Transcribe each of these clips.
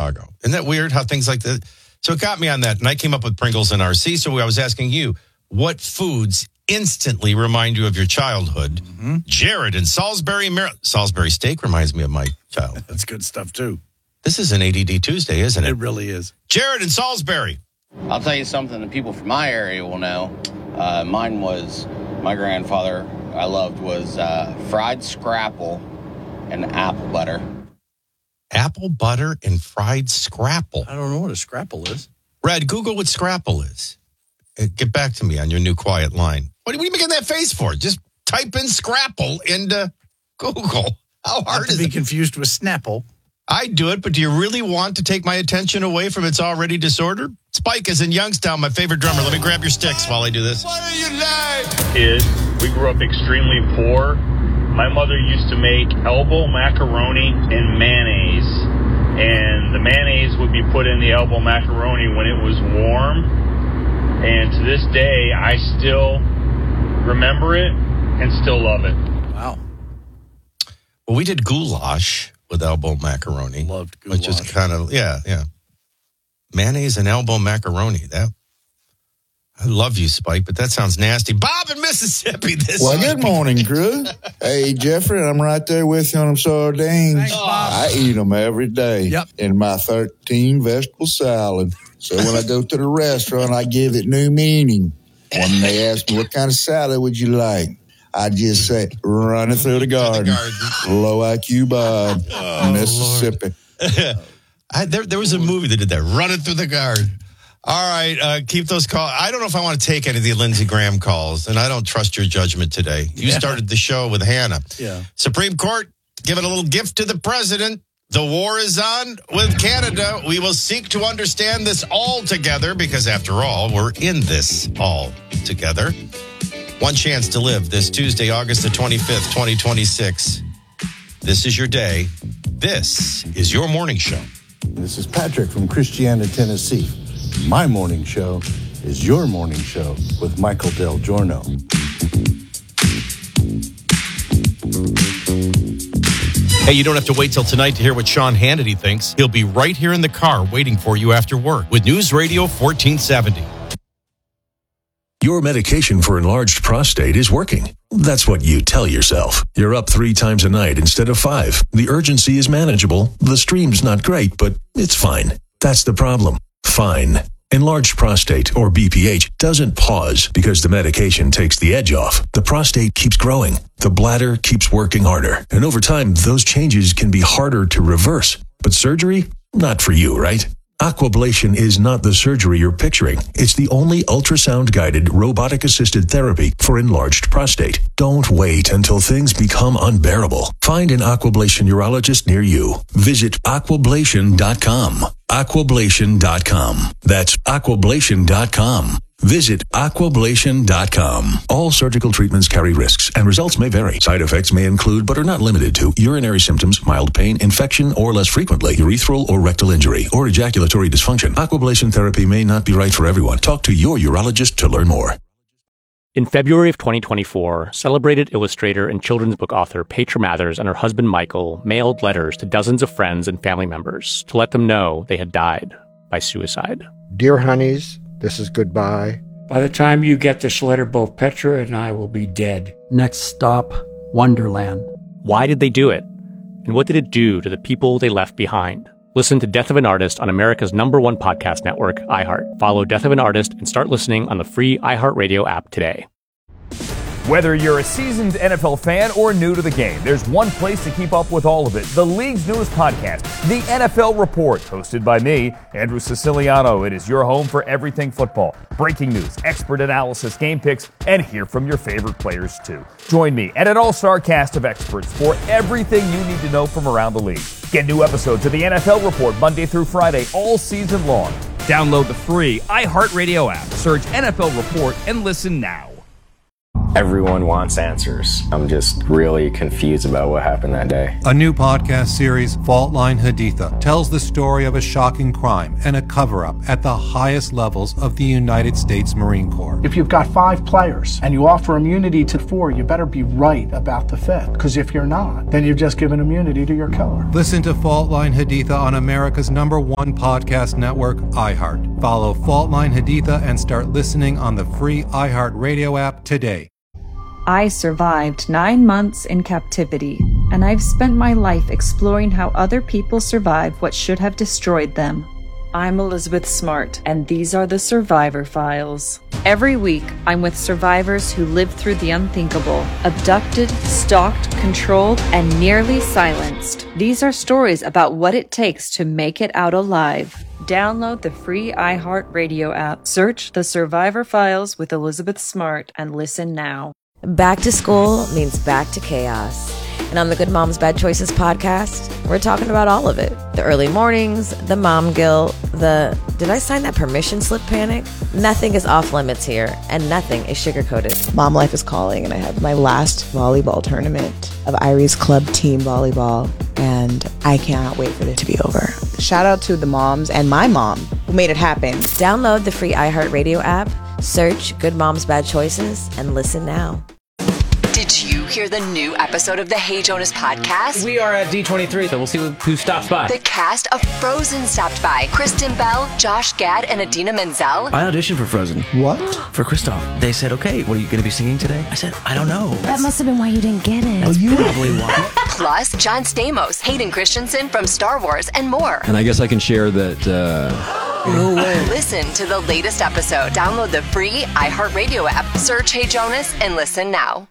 Chicago. Isn't that weird how things like that? So it got me on that. And I came up with Pringles and RC. So I was asking you, what foods instantly remind you of your childhood? Mm-hmm. Jared in Salisbury, Maryland. Salisbury steak reminds me of my childhood. That's good stuff, too. This is an ADD Tuesday, isn't it? It really is. Jared in Salisbury. I'll tell you something the people from my area will know. Mine was, my grandfather I loved was fried scrapple and apple butter. Apple butter and fried scrapple. I don't know what a scrapple is. Red, Google what scrapple is. Get back to me on your new quiet line. What are you making that face for? Just type in scrapple into Google. How hard is it? Not to be confused with Snapple. I do it, but do you really want to take my attention away from its already disorder? Spike is in Youngstown, my favorite drummer. Let me grab your sticks while I do this. What are you like? Kid, we grew up extremely poor. My mother used to make elbow macaroni and mayonnaise. And the mayonnaise would be put in the elbow macaroni when it was warm. And to this day, I still remember it and still love it. Wow. Well, we did goulash with elbow macaroni. Loved goulash. Which is kind of, yeah. Mayonnaise and elbow macaroni. I love you, Spike, but that sounds nasty. Bob in Mississippi this Well, week. good morning, crew. Hey, Jeffrey, I'm right there with you on them sardines. Thanks, Bob. I eat them every day in my 13 vegetable salad. So when I go to the restaurant, I give it new meaning. When they ask me, what kind of salad would you like? I just say, running through the garden. Low IQ Bob, Mississippi. There was a movie that did that, Running Through the Garden. All right, keep those calls. I don't know if I want to take any of the Lindsey Graham calls, and I don't trust your judgment today. You started the show with Hannah. Yeah. Supreme Court, giving a little gift to the president. The war is on with Canada. We will seek to understand this all together because, after all, we're in this all together. One chance to live this Tuesday, August the 25th, 2026. This is your day. This is your morning show. This is Patrick from Christiana, Tennessee. My morning show is your morning show with Michael Del Giorno. Hey, you don't have to wait till tonight to hear what Sean Hannity thinks. He'll be right here in the car waiting for you after work with News Radio 1470. Your medication for enlarged prostate is working. That's what you tell yourself. You're up 3 times a night instead of 5. The urgency is manageable. The stream's not great, but it's fine. That's the problem. Fine. Enlarged prostate, or BPH, doesn't pause because the medication takes the edge off. The prostate keeps growing. The bladder keeps working harder. And over time, those changes can be harder to reverse. But surgery? Not for you, right? Aquablation is not the surgery you're picturing. It's the only ultrasound-guided, robotic-assisted therapy for enlarged prostate. Don't wait until things become unbearable. Find an Aquablation urologist near you. Visit aquablation.com. Aquablation.com. That's aquablation.com. Visit aquablation.com. All surgical treatments carry risks, and results may vary. Side effects may include, but are not limited to, urinary symptoms, mild pain, infection, or less frequently, urethral or rectal injury, or ejaculatory dysfunction. Aquablation therapy may not be right for everyone. Talk to your urologist to learn more. In February of 2024, celebrated illustrator and children's book author Petra Mathers and her husband Michael mailed letters to dozens of friends and family members to let them know they had died by suicide. Dear honeys, this is goodbye. By the time you get this letter, both Petra and I will be dead. Next stop, Wonderland. Why did they do it? And what did it do to the people they left behind? Listen to Death of an Artist on America's #1 podcast network, iHeart. Follow Death of an Artist and start listening on the free iHeartRadio app today. Whether you're a seasoned NFL fan or new to the game, there's one place to keep up with all of it. The league's newest podcast, The NFL Report, hosted by me, Andrew Siciliano. It is your home for everything football. Breaking news, expert analysis, game picks, and hear from your favorite players too. Join me and an all-star cast of experts for everything you need to know from around the league. Get new episodes of The NFL Report Monday through Friday all season long. Download the free iHeartRadio app, search NFL Report, and listen now. Everyone wants answers. I'm just really confused about what happened that day. A new podcast series, Fault Line Haditha, tells the story of a shocking crime and a cover-up at the highest levels of the United States Marine Corps. If you've got 5 players and you offer immunity to 4, you better be right about the 5th. Because if you're not, then you've just given immunity to your killer. Listen to Fault Line Haditha on America's #1 podcast network, iHeart. Follow Fault Line Haditha and start listening on the free iHeart Radio app today. I survived 9 months in captivity, and I've spent my life exploring how other people survive what should have destroyed them. I'm Elizabeth Smart, and these are the Survivor Files. Every week, I'm with survivors who lived through the unthinkable, abducted, stalked, controlled, and nearly silenced. These are stories about what it takes to make it out alive. Download the free iHeart Radio app, search The Survivor Files with Elizabeth Smart, and listen now. Back to school means back to chaos. And on the Good Moms Bad Choices podcast, we're talking about all of it. The early mornings, the mom guilt, the did I sign that permission slip panic? Nothing is off limits here, and nothing is sugar-coated. Mom life is calling, and I have my last volleyball tournament of Irie's Club team volleyball, and I cannot wait for it to be over. Shout out to the moms and my mom who made it happen. Download the free iHeartRadio app, search Good Moms Bad Choices, and listen now. Did you hear the new episode of the Hey Jonas podcast? We are at D23, so we'll see who stops by. The cast of Frozen stopped by. Kristen Bell, Josh Gad, and Idina Menzel. I auditioned for Frozen. What? For Kristoff. They said, okay, what are you going to be singing today? I said, I don't know. That must have been why you didn't get it. Oh, you probably won. Plus, John Stamos, Hayden Christensen from Star Wars, and more. And I guess I can share that... No way. Listen to the latest episode. Download the free iHeartRadio app. Search Hey Jonas and listen now.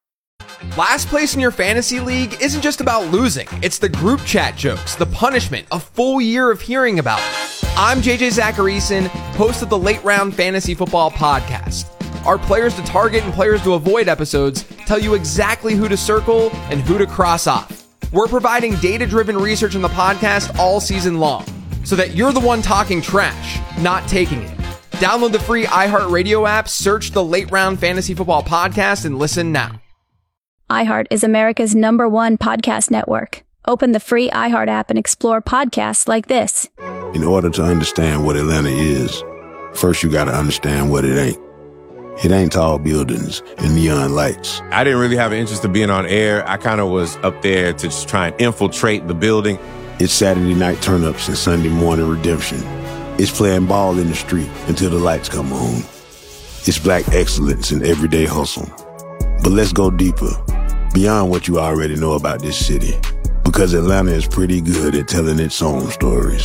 Last place in your fantasy league isn't just about losing. It's the group chat jokes, the punishment, a full year of hearing about it. I'm JJ Zacharyson, host of the Late Round Fantasy Football Podcast. Our players to target and players to avoid episodes tell you exactly who to circle and who to cross off. We're providing data-driven research in the podcast all season long, so that you're the one talking trash, not taking it. Download the free iHeartRadio app, search the Late Round Fantasy Football Podcast, and listen now. iHeart is America's #1 podcast network. Open the free iHeart app and explore podcasts like this. In order to understand what Atlanta is, first you got to understand what it ain't. It ain't tall buildings and neon lights. I didn't really have an interest in being on air. I kind of was up there to just try and infiltrate the building. It's Saturday night turn-ups and Sunday morning redemption. It's playing ball in the street until the lights come on. It's black excellence in everyday hustle. But let's go deeper, beyond what you already know about this city, because Atlanta is pretty good at telling its own stories.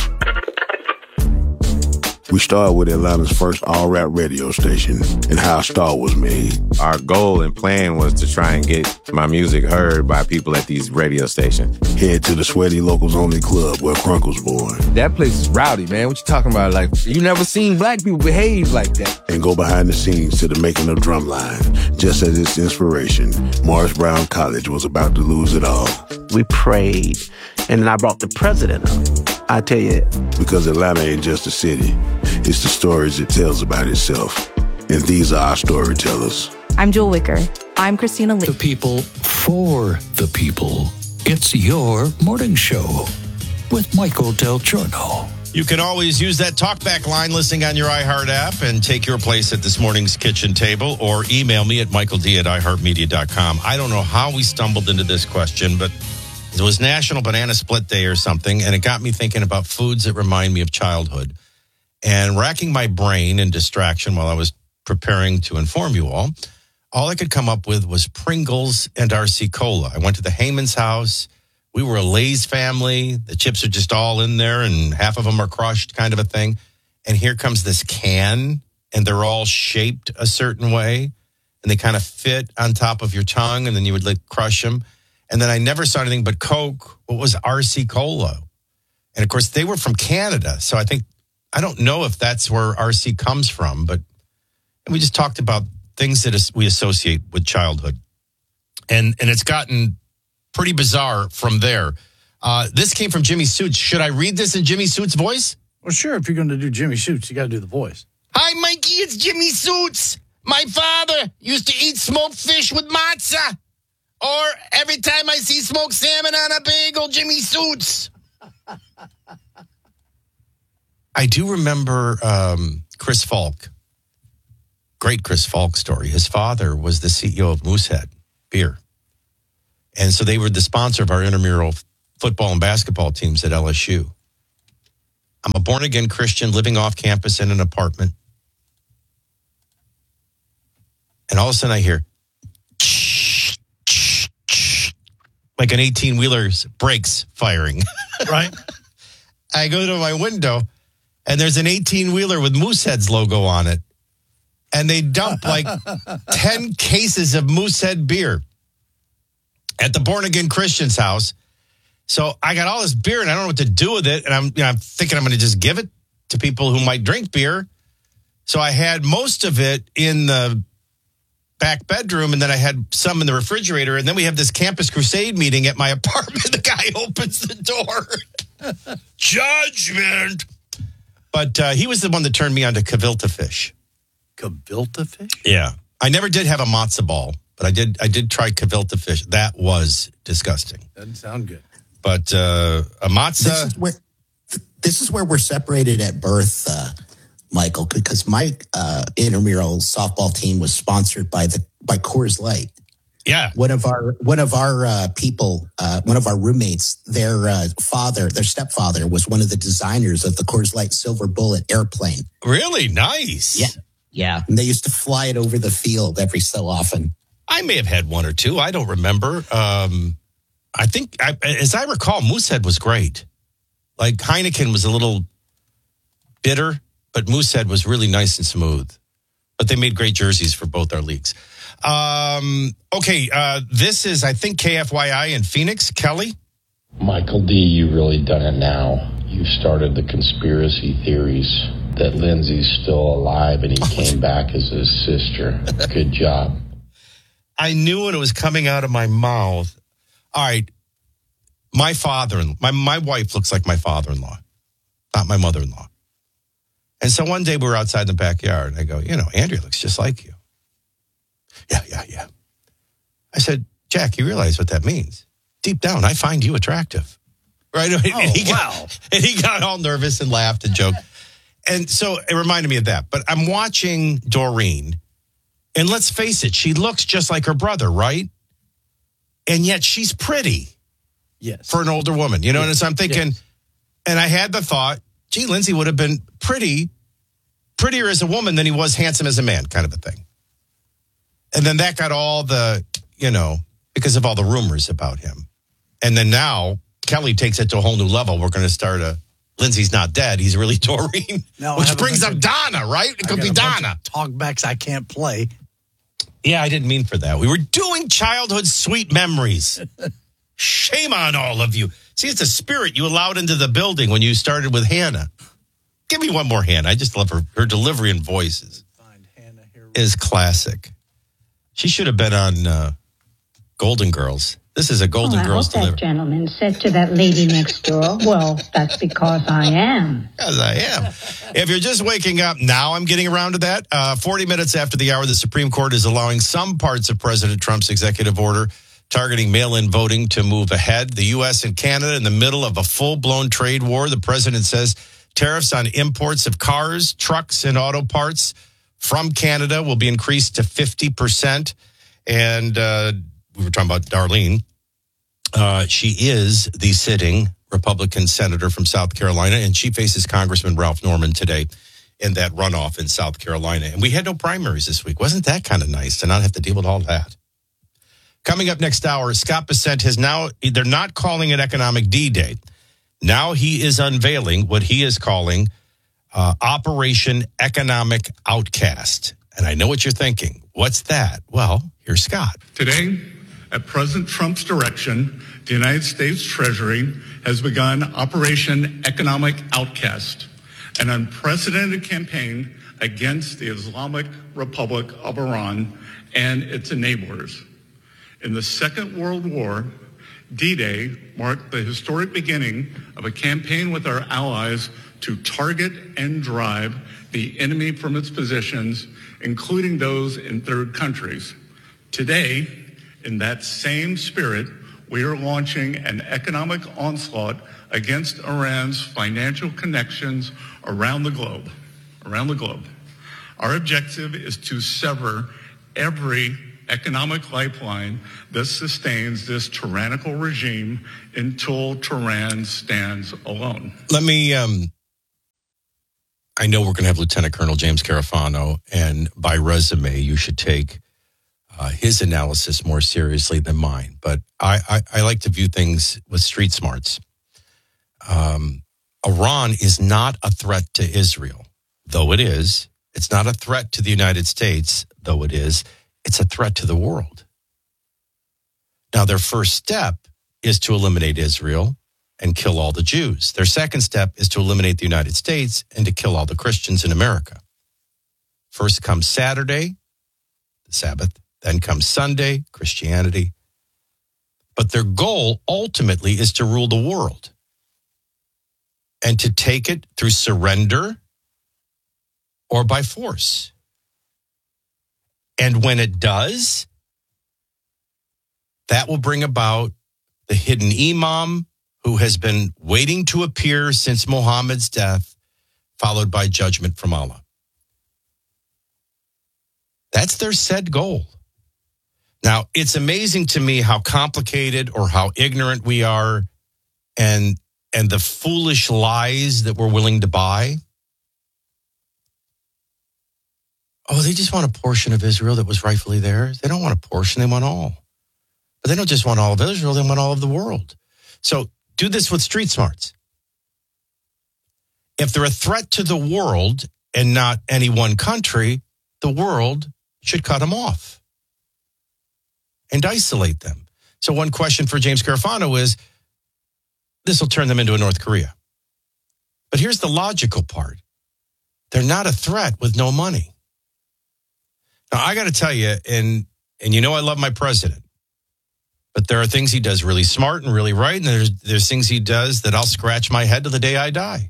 We started with Atlanta's first all-rap radio station and how a star was made. Our goal and plan was to try and get my music heard by people at these radio stations. Head to the Sweaty Locals Only Club where Crunk was born. That place is rowdy, man. What you talking about? Like, you never seen black people behave like that. And go behind the scenes to the making of Drumline. Just as its inspiration, Morris Brown College was about to lose it all. We prayed, and I brought the president up. I tell you. Because Atlanta ain't just a city. It's the stories it tells about itself. And these are our storytellers. I'm Jewel Wicker. I'm Christina Lee. The people for the people. It's your morning show with Michael Del Giorno. You can always use that talkback line listening on your iHeart app and take your place at this morning's kitchen table, or email me at michaeld@iheartmedia.com. I don't know how we stumbled into this question, but it was National Banana Split Day or something, and it got me thinking about foods that remind me of childhood. And racking my brain in distraction while I was preparing to inform you all I could come up with was Pringles and RC Cola. I went to the Heyman's house. We were a Lay's family. The chips are just all in there, and half of them are crushed, kind of a thing. And here comes this can, and they're all shaped a certain way, and they kind of fit on top of your tongue, and then you would crush them. And then I never saw anything but Coke. What was RC Cola? And, of course, they were from Canada, so I don't know if that's where RC comes from, but we just talked about things that we associate with childhood. And it's gotten pretty bizarre from there. This came from Jimmy Suits. Should I read this in Jimmy Suits' voice? Well, sure. If you're going to do Jimmy Suits, you got to do the voice. Hi, Mikey. It's Jimmy Suits. My father used to eat smoked fish with matzah. Or every time I see smoked salmon on a bagel, Jimmy Suits. I do remember Chris Falk. Great Chris Falk story. His father was the CEO of Moosehead Beer. And so they were the sponsor of our intramural football and basketball teams at LSU. I'm a born-again Christian living off campus in an apartment. And all of a sudden I hear, like an 18-wheeler's brakes firing. Right. I go to my window, and there's an 18-wheeler with Moosehead's logo on it. And they dump like 10 cases of Moosehead beer at the born-again Christian's house. So I got all this beer, and I don't know what to do with it. And I'm thinking I'm going to just give it to people who might drink beer. So I had most of it in the back bedroom, and then I had some in the refrigerator. And then we have this Campus Crusade meeting at my apartment. The guy opens the door. Judgment. But he was the one that turned me on to Cavilta fish. Cavilta fish? Yeah. I never did have a matzo ball, but I did try Cavilta fish. That was disgusting. Doesn't sound good. But a matzo. This is where we're separated at birth, Michael, because my intramural softball team was sponsored by Coors Light. Yeah. One of our people, one of our roommates, their stepfather was one of the designers of the Coors Light Silver Bullet airplane. Really? Nice. Yeah. Yeah. And they used to fly it over the field every so often. I may have had one or two. I don't remember. I think, as I recall, Moosehead was great. Like Heineken was a little bitter, but Moosehead was really nice and smooth. But they made great jerseys for both our leagues. Okay, this is, I think, KFYI in Phoenix. Kelly? Michael D., you really done it now. You started the conspiracy theories that Lindsay's still alive and he came back as his sister. Good job. I knew when it was coming out of my mouth. All right, my wife looks like my father-in-law, not my mother-in-law. And so one day we were outside in the backyard, and I go, Andrea looks just like you. Yeah. I said, Jack, you realize what that means? Deep down, I find you attractive. Right? Oh, And he got all nervous and laughed and joked. And so it reminded me of that. But I'm watching Doreen, and let's face it, she looks just like her brother, right? And yet she's pretty. Yes. For an older woman. You know, and so I'm thinking, and I had the thought, gee, Lindsay would have been prettier as a woman than he was handsome as a man, kind of a thing. And then that got all the, because of all the rumors about him. And then now Kelly takes it to a whole new level. We're going to start Lindsay's not dead. He's really Doreen. Which brings up Donna, right? It could be Donna. Talkbacks I can't play. Yeah, I didn't mean for that. We were doing childhood sweet memories. Shame on all of you. See, it's a spirit you allowed into the building when you started with Hannah. Give me one more Hannah. I just love her. Her delivery and voice is classic. She should have been on Golden Girls. This is a Golden Girls delivery. That gentleman said to that lady next door, well, that's because I am. Because I am. If you're just waking up, now I'm getting around to that. 40 minutes after the hour, the Supreme Court is allowing some parts of President Trump's executive order targeting mail-in voting to move ahead. The U.S. and Canada in the middle of a full-blown trade war. The president says tariffs on imports of cars, trucks, and auto parts from Canada will be increased to 50%. And we were talking about Darlene. She is the sitting Republican senator from South Carolina, and she faces Congressman Ralph Norman today in that runoff in South Carolina. And we had no primaries this week. Wasn't that kind of nice to not have to deal with all that? Coming up next hour, Scott Bessent has now, they're not calling it Economic D-Day. Now he is unveiling what he is calling Operation Economic Outcast. And I know what you're thinking. What's that? Well, here's Scott. Today, at President Trump's direction, the United States Treasury has begun Operation Economic Outcast, an unprecedented campaign against the Islamic Republic of Iran and its enablers. In the Second World War, D-Day marked the historic beginning of a campaign with our allies to target and drive the enemy from its positions, including those in third countries. Today, in that same spirit, we are launching an economic onslaught against Iran's financial connections around the globe. Our objective is to sever every economic lifeline that sustains this tyrannical regime until Tehran stands alone. Let me, I know we're going to have Lieutenant Colonel James Carafano, and by resume, you should take his analysis more seriously than mine. But I like to view things with street smarts. Iran is not a threat to Israel, though it is. It's not a threat to the United States, though it is. It's a threat to the world. Now, their first step is to eliminate Israel and kill all the Jews. Their second step is to eliminate the United States and to kill all the Christians in America. First comes Saturday, the Sabbath. Then comes Sunday, Christianity. But their goal ultimately is to rule the world and to take it through surrender or by force. And when it does, that will bring about the hidden imam who has been waiting to appear since Muhammad's death, followed by judgment from Allah. That's their set goal. Now, it's amazing to me how complicated or how ignorant we are and the foolish lies that we're willing to buy. Oh, they just want a portion of Israel that was rightfully theirs. They don't want a portion, they want all. But they don't just want all of Israel, they want all of the world. So do this with street smarts. If they're a threat to the world and not any one country, the world should cut them off and isolate them. So one question for James Carafano is, this will turn them into a North Korea. But here's the logical part. They're not a threat with no money. Now, I got to tell you, and you know I love my president, but there are things he does really smart and really right, and there's things he does that I'll scratch my head to the day I die.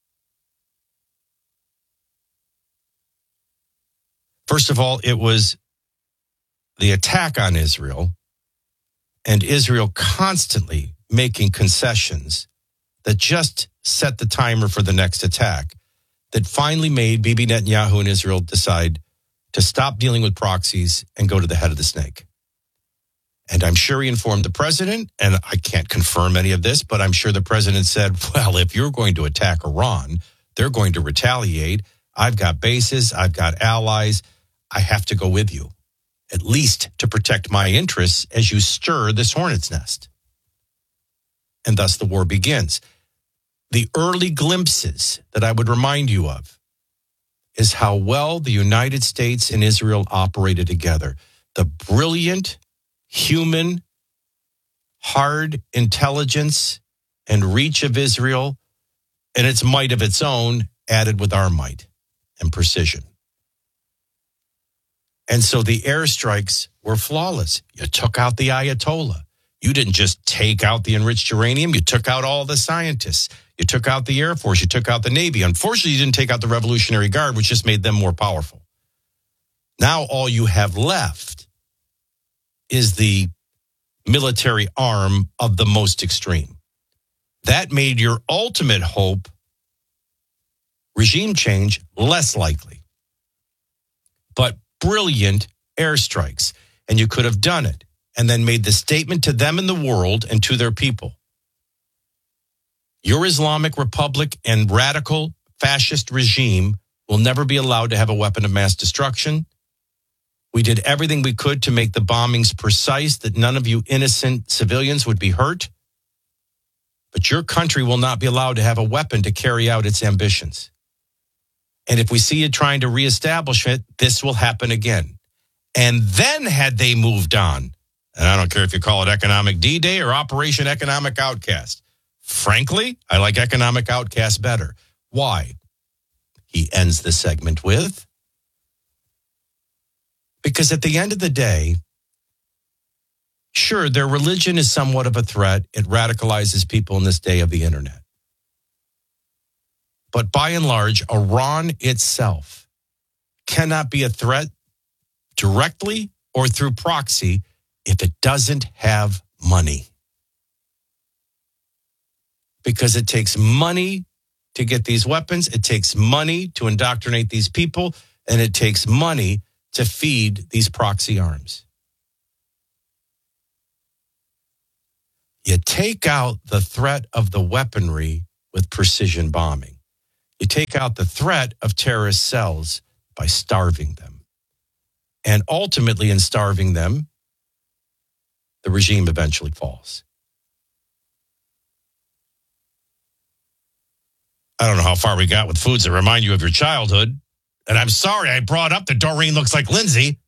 First of all, it was the attack on Israel and Israel constantly making concessions that just set the timer for the next attack that finally made Bibi Netanyahu and Israel decide to stop dealing with proxies and go to the head of the snake. And I'm sure he informed the president, and I can't confirm any of this, but I'm sure the president said, well, if you're going to attack Iran, they're going to retaliate. I've got bases, I've got allies. I have to go with you, at least to protect my interests as you stir this hornet's nest. And thus the war begins. The early glimpses that I would remind you of is how well the United States and Israel operated together. The brilliant, human, hard intelligence and reach of Israel and its might of its own added with our might and precision. And so the airstrikes were flawless. You took out the Ayatollah. You didn't just take out the enriched uranium. You took out all the scientists. You took out the Air Force. You took out the Navy. Unfortunately, you didn't take out the Revolutionary Guard, which just made them more powerful. Now all you have left is the military arm of the most extreme. That made your ultimate hope, regime change, less likely. But brilliant airstrikes, and you could have done it and then made the statement to them in the world and to their people. Your Islamic Republic and radical fascist regime will never be allowed to have a weapon of mass destruction. We did everything we could to make the bombings precise, that none of you innocent civilians would be hurt. But your country will not be allowed to have a weapon to carry out its ambitions. And if we see it trying to reestablish it, this will happen again. And then had they moved on, and I don't care if you call it Economic D-Day or Operation Economic Outcast. Frankly, I like Economic Outcast better. Why? He ends the segment with, because at the end of the day, Sure, their religion is somewhat of a threat. It radicalizes people in this day of the internet. But by and large, Iran itself cannot be a threat directly or through proxy if it doesn't have money. Because it takes money to get these weapons, it takes money to indoctrinate these people, and it takes money to feed these proxy arms. You take out the threat of the weaponry with precision bombing. You take out the threat of terrorist cells by starving them. And ultimately, in starving them, the regime eventually falls. I don't know how far we got with foods that remind you of your childhood. And I'm sorry I brought up that Doreen looks like Lindsay.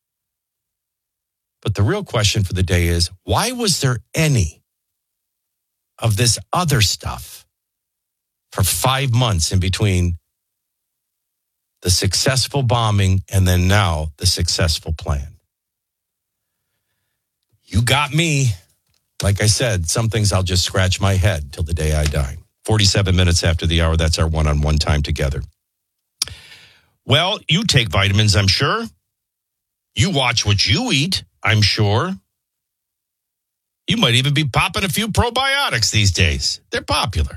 But the real question for the day is, why was there any of this other stuff for 5 months in between the successful bombing and then now the successful plan? You got me. Like I said, some things I'll just scratch my head till the day I die. 47 minutes after the hour, that's our one-on-one time together. Well, you take vitamins, I'm sure. You watch what you eat, I'm sure. You might even be popping a few probiotics these days. They're popular.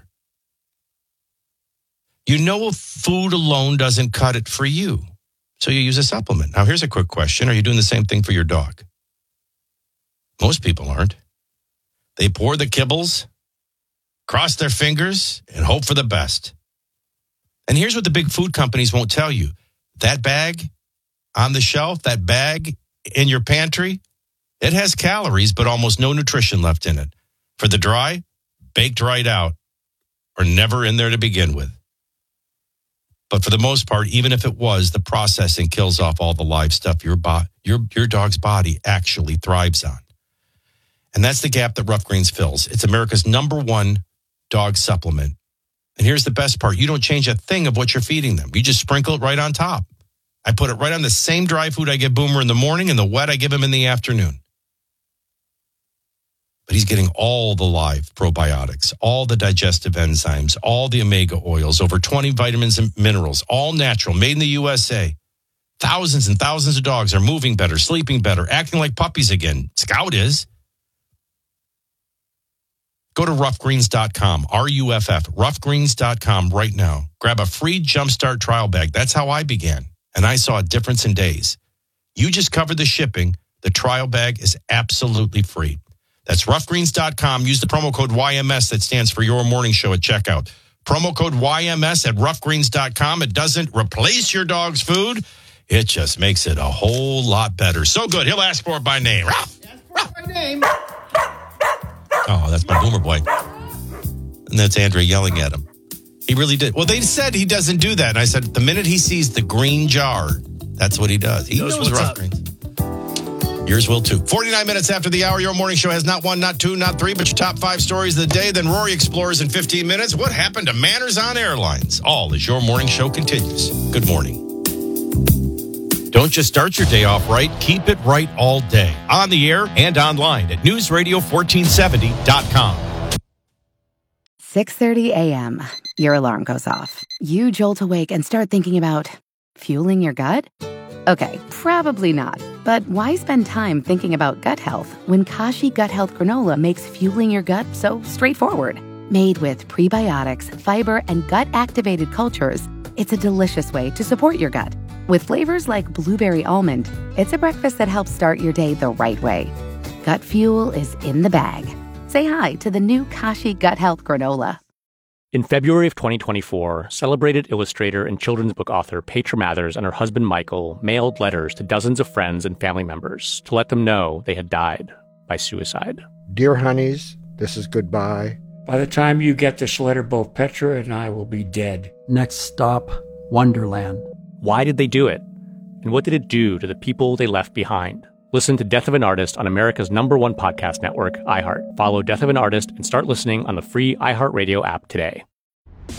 You know food alone doesn't cut it for you, so you use a supplement. Now, here's a quick question. Are you doing the same thing for your dog? Most people aren't. They pour the kibbles, cross their fingers, and hope for the best. And here's what the big food companies won't tell you. That bag on the shelf, that bag in your pantry, it has calories, but almost no nutrition left in it. For the dry, baked right out, or never in there to begin with. But for the most part, even if it was, the processing kills off all the live stuff your dog's body actually thrives on. And that's the gap that Rough Greens fills. It's America's #1 dog supplement. And here's the best part. You don't change a thing of what you're feeding them. You just sprinkle it right on top. I put it right on the same dry food I give Boomer in the morning and the wet I give him in the afternoon. But he's getting all the live probiotics, all the digestive enzymes, all the omega oils, over 20 vitamins and minerals, all natural, made in the USA. Thousands and thousands of dogs are moving better, sleeping better, acting like puppies again. Scout is. Go to roughgreens.com, RUFF, roughgreens.com right now. Grab a free Jumpstart trial bag. That's how I began, and I saw a difference in days. You just covered the shipping. The trial bag is absolutely free. That's roughgreens.com. Use the promo code YMS that stands for Your Morning Show at checkout. Promo code YMS at roughgreens.com. It doesn't replace your dog's food. It just makes it a whole lot better. So good. He'll ask for it by name. Ruff! Ask for it by name. Oh, that's my Boomer boy. And that's Andrea yelling at him. He really did. Well, they said he doesn't do that. And I said, the minute he sees the green jar, that's what he does. He knows Rough Greens. Yours will too. 49 minutes after the hour, Your Morning Show has not one, not two, not three, but your top 5 stories of the day. Then Rory explores in 15 minutes what happened to manners on airlines. All as Your Morning Show continues. Good morning. Don't just start your day off right. Keep it right all day. On the air and online at newsradio1470.com. 6:30 a.m. Your alarm goes off. You jolt awake and start thinking about fueling your gut? Okay, probably not. But why spend time thinking about gut health when Kashi Gut Health Granola makes fueling your gut so straightforward? Made with prebiotics, fiber, and gut-activated cultures, it's a delicious way to support your gut. With flavors like blueberry almond, it's a breakfast that helps start your day the right way. Gut fuel is in the bag. Say hi to the new Kashi Gut Health Granola. In February of 2024, celebrated illustrator and children's book author Petra Mathers and her husband Michael mailed letters to dozens of friends and family members to let them know they had died by suicide. Dear honeys, this is goodbye. By the time you get this letter, both Petra and I will be dead. Next stop, Wonderland. Why did they do it? And what did it do to the people they left behind? Listen to Death of an Artist on America's #1 podcast network, iHeart. Follow Death of an Artist and start listening on the free iHeartRadio app today.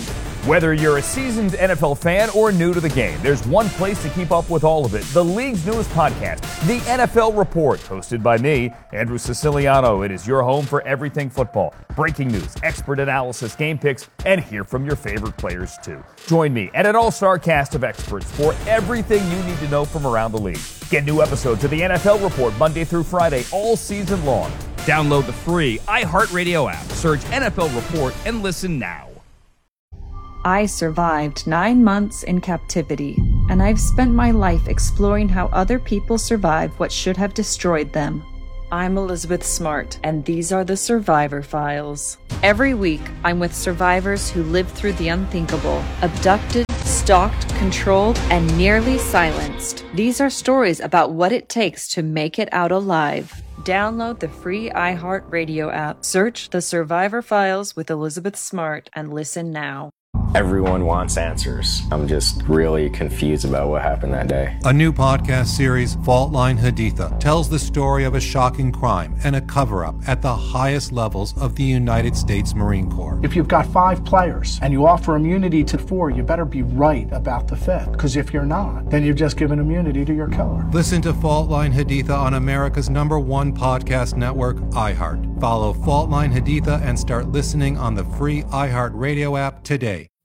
Whether you're a seasoned NFL fan or new to the game, there's one place to keep up with all of it. The league's newest podcast, The NFL Report, hosted by me, Andrew Siciliano. It is your home for everything football. Breaking news, expert analysis, game picks, and hear from your favorite players too. Join me and an all-star cast of experts for everything you need to know from around the league. Get new episodes of The NFL Report Monday through Friday all season long. Download the free iHeartRadio app. Search NFL Report and listen now. I survived 9 months in captivity, and I've spent my life exploring how other people survive what should have destroyed them. I'm Elizabeth Smart, and these are the Survivor Files. Every week, I'm with survivors who lived through the unthinkable, abducted, stalked, controlled, and nearly silenced. These are stories about what it takes to make it out alive. Download the free iHeartRadio app. Search The Survivor Files with Elizabeth Smart and listen now. Everyone wants answers. I'm just really confused about what happened that day. A new podcast series, Fault Line Haditha, tells the story of a shocking crime and a cover-up at the highest levels of the United States Marine Corps. If you've got 5 players and you offer immunity to 4, you better be right about the 5th. Because if you're not, then you've just given immunity to your killer. Listen to Fault Line Haditha on America's #1 podcast network, iHeart. Follow Fault Line Haditha and start listening on the free iHeartRadio app today.